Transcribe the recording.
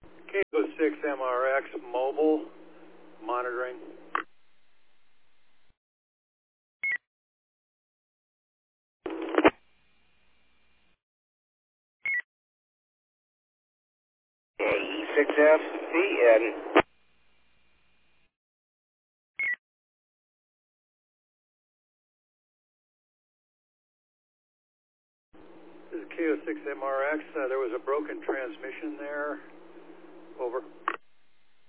K06 MRX mobile monitoring. E6FCN. This is K06 MRX. There was a broken transmission there. Over.